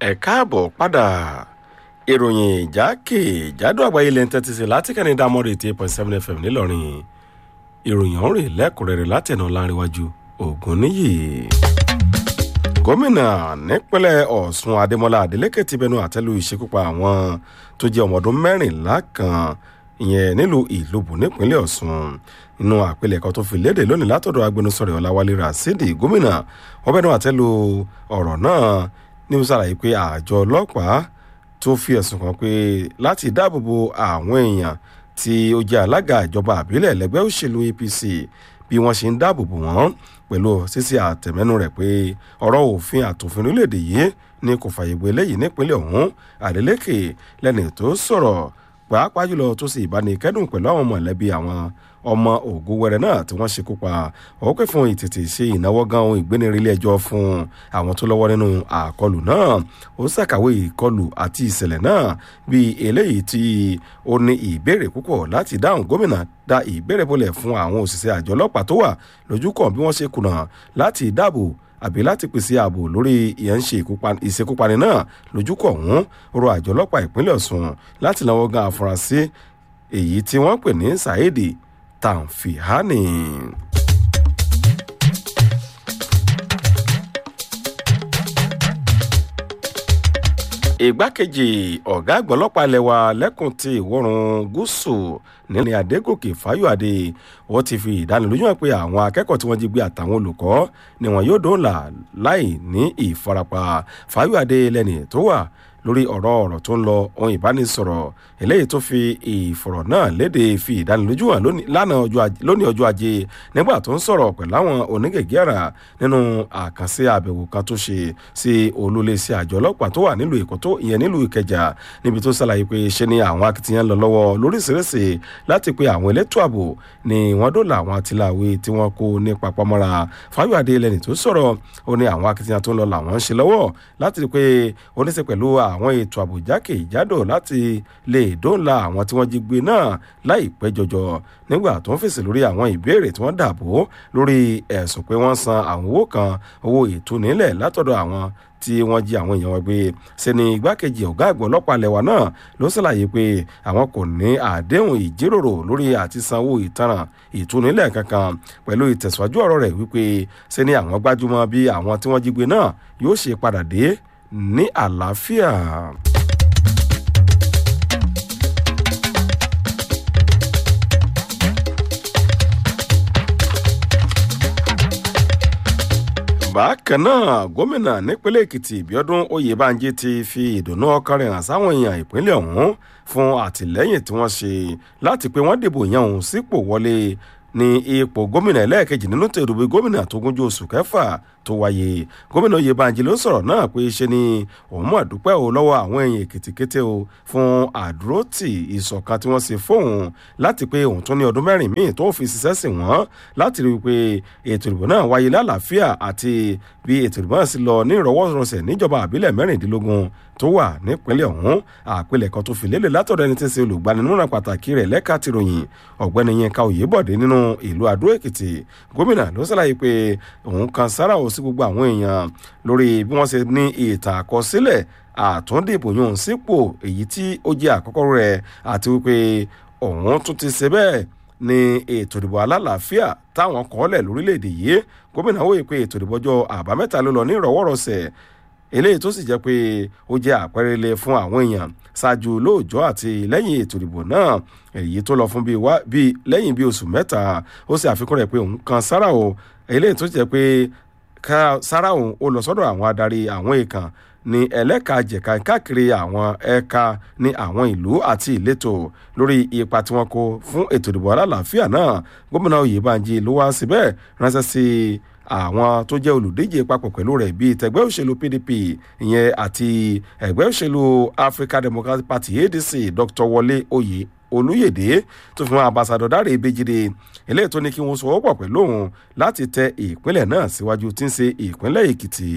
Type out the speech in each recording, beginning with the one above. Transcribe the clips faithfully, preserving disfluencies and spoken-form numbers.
ẹ káàbọ̀ padà ìròyìn ìjákèjádò àgbáyé lẹ́yìn tẹ́tí sí láti kẹ́ni dámọ́rì eighty eight point seven f m nílọrin ìròyìn ọ̀hún rè lẹ́kùnrẹ́rẹ́ látẹ̀nà láríwájú Ògúnníyì. gómìnà nípínlẹ̀ Ọ̀ṣun Adémọ́lá Adélékè ti bẹnu àtẹ́lù ìṣekúpa àwọn tó jẹ́ ọmọ ọdún mẹ́rìnlá kan ìyẹn nílùú Ìlóbù nípínlẹ̀ Ọ̀ṣun nínú àpilẹ̀kọ tó fi léde lónìí látọ̀dọ̀ agbẹnusọ rẹ̀ Ọláwálé Rasidi. gómìnà wọ́n bẹnu àtẹ́lù ọ̀rọ̀ náà ní wọ́n ṣàlàyé pé àjọ ọlọ́pàá tó fi ẹ̀sùn kàn pé láti dáàbòbò àwọn èèyàn tí ó jẹ́ alága ìjọba àbílẹ̀ lẹ́gbẹ́ òṣèlú A P C bí wọ́n ṣe ń dáàbòbò wọ́n pẹ̀lú ṣíṣe àtẹ̀mẹ́nu rẹ̀ pé ọ̀rọ̀ òfin àtòfin orílẹ̀-èdè yìí ni kò fààyè gbé eléyìí nípínlẹ̀ ọ̀hún. Adeleke lẹ́ni tó sọ̀rọ̀ pàápàá jùlọ tó sì ìbánikẹ́dùn pẹ̀lú àwọn mọ̀lẹ́bí àwọn ọmọ Ògúnwẹrẹ náà tí wọ́n ṣekú pa. ó pè fún ìtètè ṣe ìnáwó gan ohun ìgbénirí ilé ẹjọ́ fún àwọn tó lọ́wọ́ nínú àkọlù náà. ó ṣàkàwé ìkọlù àti ìṣẹ̀lẹ̀ náà bí eléyìí tí ó ní ìbéèrè púpọ̀ láti dáhùn. gómìnà dá ìbéèrè bolẹ̀ fún àwọn òṣìṣẹ́ àjọ ọlọ́pàá tó wà lójúkọ̀ bí wọ́n ṣe kùnà láti dáàbò àbí láti pèsè ààbò lórí ìyẹnṣe ìṣekúpani náà lójúkọ̀ ọ̀hún. rọ àjọ ọlọ́pàá ìpínlẹ̀ Ọ̀ṣun láti náwó gan àfúrásì èyí tí wọ́n pè ní Saheed Tanfihani. Ìgbákejì ọ̀gá àgbà ọlọ́pàá ilẹ̀ wa lẹ́kùn ti ìwọ̀rùn gúúsù nílẹ̀ Adégòkè Fáyọ̀adé wọ́n ti fi ìdánilójú hàn pé àwọn akẹ́kọ̀ọ́ tí wọ́n jí gbé àtàwọn olùkọ́ ni wọn yóò dóòlà láì ní ìfarapa. Fáyọ̀adé lẹ́ni tó wà lórí ọ̀rọ̀ ọ̀rọ̀ tó ń lọ ohun ìbánisọ̀rọ̀ eléyìí tó fi ìfọ̀rọ̀ náà léde fi ìdánilójú hàn lónìí ọjọ́ ajé nígbà tó ń sọ̀rọ̀ pẹ̀lú àwọn onígègé àrà nínú àkànṣe àbẹ̀wò kan tó ṣe sí olúléeṣẹ́ àjọ ọlọ́pàá tó wà nílùú Èkó tó ìyẹn nílùú Ìkẹjà níbi tó ṣàlàyé pé ṣe ni àwọn akitiyan lọ lọ́wọ́ lóríṣiríṣi láti pé àwọn elétò ààbò ni wọ́n dóòlà àwọn atiláwí tí wọ́n kó ní papamọ́ra. Fáyọ̀adé lẹ́ni tó sọ̀rọ̀ ó ní àwọn akitiyan tó ń lọ làwọn ń ṣe lọ́wọ́ láti rí pé ó ní í ṣe pẹ̀lú àwọn ètò ààbò jákèjádò láti lè dóòlà àwọn tí wọ́n jí gbé náà láìpẹ́ jọjọ. nígbà tó ń fèsì lórí àwọn ìbéèrè tí wọ́n dàbò lórí ẹ̀sùn pé wọ́n san àwọn owó kan owó ìtúnílẹ̀ látọ̀dọ̀ àwọn tí wọ́n jí àwọn èèyàn wọn gbé. ṣe ni igbákejì ọ̀gá àgbà ọlọ́pàá lẹ́wà náà ló ṣàlàyé pé àwọn kò ní àdéhùn ìjíròrò lórí àti sanwó ìtanràn ìtúnílẹ̀ kankan pẹ̀lú ìtẹ̀síwájú ọ̀rọ̀ rẹ̀ wípé ṣe ni àwọn gbájúmọ́ bí àwọn tí wọ́n jí gbé náà yóò ṣe padà dé ní àlàáfíà. bákan náà gómìnà nípínlẹ̀ Èkìtì Bíọ́dún Oyèbánjí ti fi ìdùnnú ọkàn rẹ̀ hàn sáwọn èèyàn ìpínlẹ̀ ọ̀hún fún àtìlẹ́yìn tí wọ́n ṣe láti pé wọ́n dìbò yan òun sípò wọlé ní ipò gómìnà ẹlẹ́ẹ̀kejì nínú ètò ìdìbò gómìnà tó gúnjú oṣù kẹfà tó wáyé. gómìnà Oyèbánjí ló sọ̀rọ̀ náà pé ṣe ni òun mọ̀ dúpẹ́ o lọ́wọ́ àwọn èèyàn Èkìtì-kété o fún àdúrótì ìṣọ̀kan tí wọ́n ṣe fóun láti pé òun tún ní ọdún mẹ́rin míì tó fi ṣiṣẹ́ sí wọ́n láti rí i pé ètò ìdìbò náà wáyé lálàáfíà àti bí ètò ìdìbò náà sì lọ ní ìrọwọ́rọsẹ̀ níjọba àbílẹ̀ mẹ́rìndínlógún tó wà nípínlẹ̀ ọ̀hún. àpilẹ̀kọ tó fi lélẹ̀ látọ̀dọ̀ ẹni tí ń ṣe olùgbaninúmọ̀ràn pàtàkì rẹ̀ lẹ́ka tìròyìn ọ̀gbẹ́ni Yínká Oyèbọ̀dé nínú ìlú Adó Èkìtì. gómìnà ló ṣàlàyé pé òun kan sára ò sí gbogbo àwọn èèyàn lórí bí wọ́n ṣe ní ìtàn àkọsílẹ̀ àtúndìbò yòówù sípò èyí tí ó jẹ́ àkọ́kọ́ rẹ̀ àti wípé òun tún ti ṣe bẹ́ẹ̀ ní ètò ìdìbò alálàáfíà táwọn kọ́lẹ̀ lórílẹ̀‐èdè yìí. gómìnà wòye pé ètò ìdìbò ọjọ́ àbámẹ́ta ló lọ ní ìrọwọ́rọsẹ̀ eléyìí tó sì jẹ́ pé ó jẹ́ àpẹẹrẹ fún àwọn èèyàn ṣáájú lóòjọ́ àti lẹ́yìn ètò ìdìbò náà èyí tó lọ fún bíi lẹ́yìn bíi oṣù mẹ́ta. ó sì àfikún rẹ̀ pé òun kan sára o eléyìí tó jẹ́ pé sára òun ó lọ sọ́dọ̀ àwọn adarí àwọn èèkàn ní ẹlẹ́kajẹ̀ka káàkiri àwọn ẹ̀ka ní àwọn ìlú àti ìletò lórí ipa tí wọ́n kó fún ètò ìdìbò alálàáfíà náà. gómìnà Oyèbánjí ló wá síbẹ̀ ránṣẹ́ sí àwọn tó jẹ́ olùdíje papọ̀ pẹ̀lú rẹ̀ bíi tẹgbẹ́ òṣèlú P D P ìyẹn àti ẹgbẹ́ òṣèlú African Democratic Party A D C Dr Wọlé Oyè Olúyèdè tó fi wọn ambassadọ Dáre Ìbejìdè eléyìí tó ní kí wọ́n sọwọ́pọ̀ pẹ̀lú òun láti tẹ ìpínlẹ̀ náà síwájú tí ń ṣe ìpínlẹ̀ Èkìtì.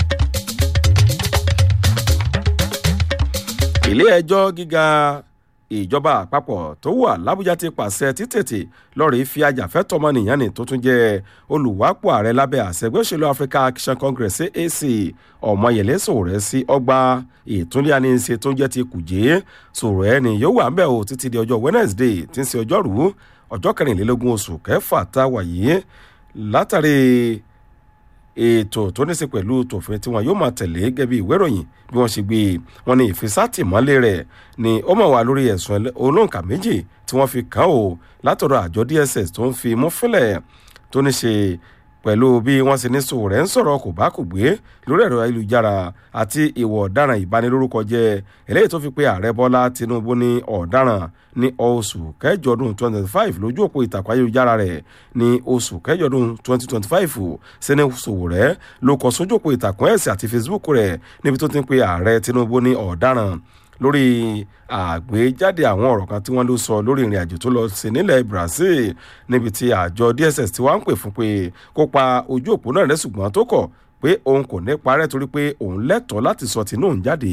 ilé ẹjọ́ gíga ìjọba àpapọ̀ tó wà lábújá ti pàṣẹ títètè lọ́ọ̀rì fi ajàfẹ́tọ̀ọ́ ọmọnìyàn ní tó tún jẹ́ olùwápò ààrẹ lábẹ́ àṣẹgbẹ́ òṣèlú Africa Action Congress A A C Ọmọyẹlé Sowore sí ọgbà ìtúndí àníṣe tó ń jẹ́ ti Kùjé. Sowore ni yóò wà ń bẹ̀ o títí di ọjọ́ Wednesday tí ń ṣe ọjọ́rú ọjọ́ kẹrìnlélógún oṣù kẹfà tá a wà yìí látàrí ètò tó ní sí pẹ̀lú tòfin tí wọn yóò máa tẹ̀lé gẹ́gẹ́ bí ìwé ìròyìn bí wọ́n ṣe gbé wọn ní ìfisátìmọ́lé rẹ̀ ni ó mọ̀ wá lórí ẹ̀sùn olóǹkà méjì tí wọ́n fi kàn ó látọ̀dọ̀ àjọ D S S tó ń fi mú fílẹ̀ tó ní ṣe pẹ̀lú bí wọ́n ṣe ní Sowore ń sọ̀rọ̀ kò bá kò gbé lórí ẹ̀rọ ayélujára àti ìwọ̀ ọ̀daràn ìbanilórúkọ jẹ́ eléyìí tó fi pé ààrẹ Bọ́lá Tinubu ní ọ̀daràn ní oṣù kẹjọ ọdún twenty twenty five lójú òpó ìtàkùn ayélujára rẹ̀ ní oṣù kẹjọ ọdún twenty twenty five sẹ́ni Sowore ló kọ sójú òpó ìtàkùn ẹ̀sìn àti Facebook rẹ̀ níbi tó ti ń pe ààrẹ Tinubu ní ọ̀daràn lórí àgbéjáde àwọn ọ̀rọ̀ kan tí wọ́n ló sọ lórí ìrìn àjò tó lọ sí nílẹ̀ Brazil níbi tí àjọ D S S ti wá ń pè fún pé kó pa ojú òpó náà rẹ́ ṣùgbọ́n tó kọ̀ pé òun kò ní parẹ́ torí pé òun lẹ́tọ̀ọ́ láti sọ tinú òun jáde.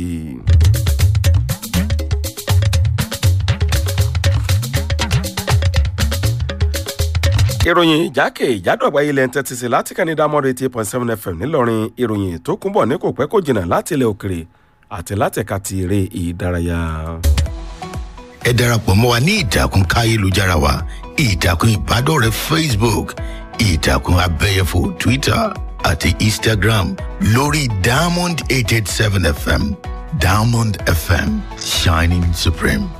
ìròyìn ìjákè ìjádọ̀ àgbáyé ilẹ̀ ń tẹ́tí sí láti Canada mọ́rẹ́ eighty point seven F M nílọrin. ìròyìn tó kún bọ̀ ní kò pẹ́ kò jìnnà láti ilẹ̀ òkèrè àti látẹ̀ka ti eré ìdárayá. ẹ darapọ̀ mọ́ wa ní ìtàkùn káyélujára wa ìtàkùn ìbádọ́rẹ̀ẹ́ Facebook ìtàkùn abẹ́yẹfò Twitter àti Instagram lórí Diamond eight eight seven F M Diamond F M shining supreme.